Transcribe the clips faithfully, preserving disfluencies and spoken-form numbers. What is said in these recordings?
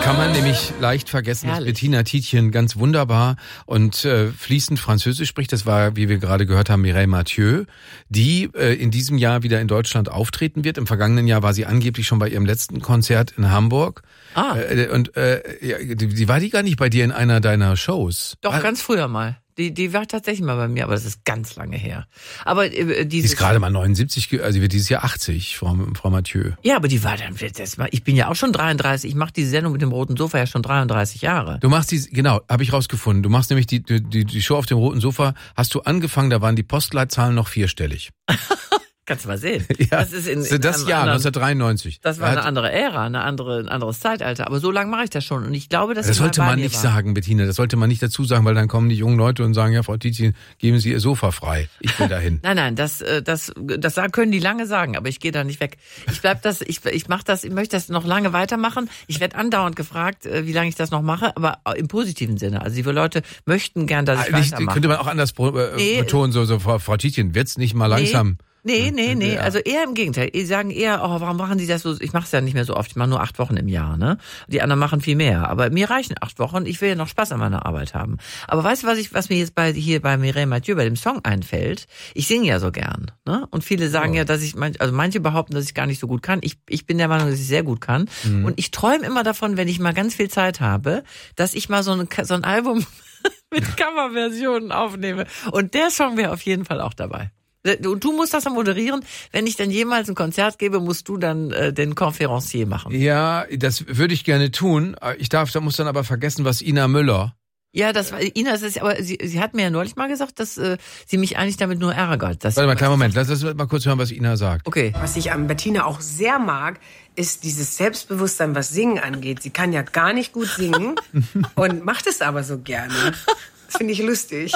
kann man nämlich leicht vergessen, Herrlich. dass Bettina Tietjen ganz wunderbar und äh, fließend Französisch spricht. Das war, wie wir gerade gehört haben, Mireille Mathieu, die äh, in diesem Jahr wieder in Deutschland auftreten wird. Im vergangenen Jahr war sie angeblich schon bei ihrem letzten Konzert in Hamburg. Ah. Äh, und äh, ja, die, die war die gar nicht bei dir in einer deiner Shows? Doch, war, ganz früher mal. Die, die war tatsächlich mal bei mir, aber das ist ganz lange her. Aber äh, Die diese ist gerade mal neunundsiebzig, also sie wird dieses Jahr achtzig, Frau, Frau Mathieu. Ja, aber die war dann, das war, ich bin ja auch schon dreiunddreißig, ich mache diese Sendung mit dem roten Sofa ja schon dreiunddreißig Jahre. Du machst die, genau, habe ich rausgefunden. Du machst nämlich die, die, die Show auf dem roten Sofa, hast du angefangen, da waren die Postleitzahlen noch vierstellig. Kannst du mal sehen. Ja, das ist in, in das einem Jahr anderen, neunzehnhundertdreiundneunzig. Das war eine andere Ära, eine andere, ein anderes Zeitalter. Aber so lange mache ich das schon. Und ich glaube, dass Das sie mal sollte bei man mir nicht war. sagen, Bettina. Das sollte man nicht dazu sagen, weil dann kommen die jungen Leute und sagen, ja, Frau Tietjen, geben Sie Ihr Sofa frei. Ich will dahin. Nein, nein, das, das, das können die lange sagen, aber ich gehe da nicht weg. Ich bleib das, ich, ich mache das, ich möchte das noch lange weitermachen. Ich werde andauernd gefragt, wie lange ich das noch mache, aber im positiven Sinne. Also die Leute möchten gern, dass ich Eigentlich weitermache. könnte man auch anders äh, Nee. betonen, so, so Frau, Frau Tietjen, wird's nicht mal langsam. Nee. Nee, nee, nee, Ja. also eher im Gegenteil. Die sagen eher, oh, warum machen die das so? Ich mache es ja nicht mehr so oft, ich mache nur acht Wochen im Jahr, ne? Die anderen machen viel mehr, aber mir reichen acht Wochen, ich will ja noch Spaß an meiner Arbeit haben. Aber weißt du, was ich, was mir jetzt bei, hier bei Mireille Mathieu, bei dem Song einfällt? Ich singe ja so gern, ne? Und viele sagen Oh. ja, dass ich, manch, also manche behaupten, dass ich gar nicht so gut kann. Ich, ich bin der Meinung, dass ich sehr gut kann. Mhm. Und ich träume immer davon, wenn ich mal ganz viel Zeit habe, dass ich mal so ein, so ein Album mit Coverversionen aufnehme. Und der Song wäre auf jeden Fall auch dabei. Und du musst das dann moderieren. Wenn ich dann jemals ein Konzert gebe, musst du dann äh, den Conférencier machen. Ja, das würde ich gerne tun. Ich darf, da muss dann aber vergessen, was Ina Müller. Ja, das war Ina, das ist, aber sie, sie hat mir ja neulich mal gesagt, dass äh, sie mich eigentlich damit nur ärgert. Dass Warte mal, kleinen Moment, lass uns mal kurz hören, was Ina sagt. Okay. Was ich an Bettina auch sehr mag, ist dieses Selbstbewusstsein, was Singen angeht. Sie kann ja gar nicht gut singen und macht es aber so gerne. Das finde ich lustig.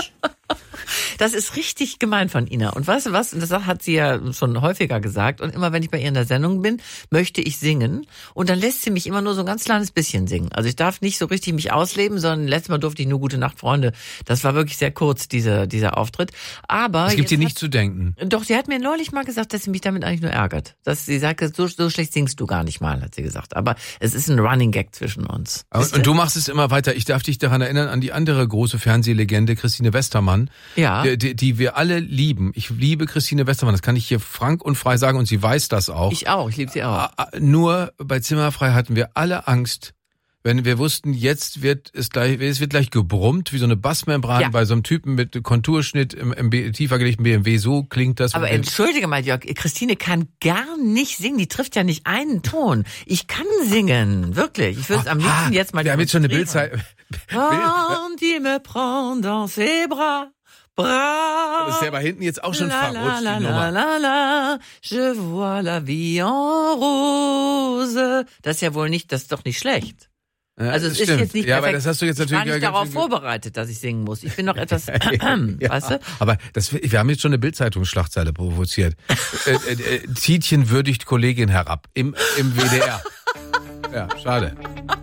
Das ist richtig gemein von Ina. Und weißt du was? Und das hat sie ja schon häufiger gesagt. Und immer wenn ich bei ihr in der Sendung bin, möchte ich singen. Und dann lässt sie mich immer nur so ein ganz kleines bisschen singen. Also ich darf nicht so richtig mich ausleben, sondern letztes Mal durfte ich nur Gute Nacht, Freunde. Das war wirklich sehr kurz, dieser, dieser Auftritt. Aber Es gibt jetzt dir nicht hat, zu denken. Doch, sie hat mir neulich mal gesagt, dass sie mich damit eigentlich nur ärgert. Dass sie sagt, so, so schlecht singst du gar nicht mal, hat sie gesagt. Aber es ist ein Running Gag zwischen uns. Und, und du machst es immer weiter. Ich darf dich daran erinnern, an die andere große Fernsehlegende, Christine Westermann. Ja. Die, die, die wir alle lieben. Ich liebe Christine Westermann, das kann ich hier frank und frei sagen und sie weiß das auch. Ich auch, ich liebe sie auch. Nur bei Zimmerfrei hatten wir alle Angst, wenn wir wussten, jetzt wird es gleich, es wird gleich gebrummt, wie so eine Bassmembran Ja. bei so einem Typen mit Konturschnitt im, im B, tiefer gelegten B M W. So klingt das. Aber entschuldige mal, Jörg, Christine kann gar nicht singen. Die trifft ja nicht einen Ton. Ich kann singen, wirklich. Ich würde es am liebsten jetzt mal... Wir haben jetzt schon eine demonstrieren. Bildzeit. Quand il me prend dans ses bras, bras. Das ist ja aber hinten jetzt auch schon la, la, verrutscht, la, die la, Nummer. la, la, je vois la vie en rose. Das ist ja wohl nicht, das ist doch nicht schlecht. Ja, Also es das ist stimmt. jetzt nicht Ja, perfekt. aber das hast du jetzt Ich war natürlich nicht ja darauf ganz- vorbereitet, dass ich singen muss. Ich bin noch etwas, Ja, weißt du? Aber das, wir haben jetzt schon eine Bild-Zeitungsschlagzeile provoziert. äh, äh, äh, Tietjen würdigt Kollegin herab im, im W D R. Ja, schade.